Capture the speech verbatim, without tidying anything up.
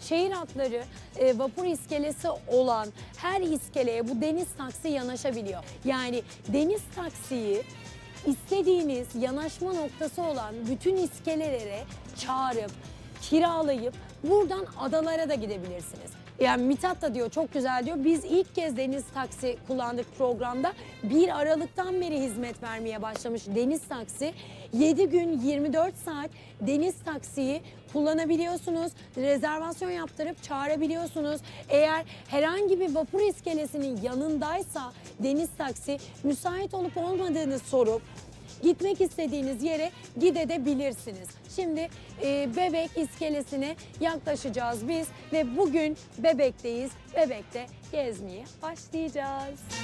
şehir hatları, e, vapur iskelesi olan her iskeleye bu deniz taksi yanaşabiliyor. Yani deniz taksiyi istediğiniz yanaşma noktası olan bütün iskelelere çağırıp, kiralayıp buradan adalara da gidebilirsiniz. Yani Mithat da diyor, çok güzel diyor. Biz ilk kez deniz taksi kullandık programda. bir Aralık'tan beri hizmet vermeye başlamış deniz taksi. yedi gün yirmi dört saat deniz taksiyi kullanabiliyorsunuz. Rezervasyon yaptırıp çağırabiliyorsunuz. Eğer herhangi bir vapur iskelesinin yanındaysa deniz taksi, müsait olup olmadığını sorup gitmek istediğiniz yere gidebilirsiniz. Şimdi e, Bebek iskelesine yaklaşacağız biz ve bugün Bebek'teyiz. Bebek'te gezmeye başlayacağız.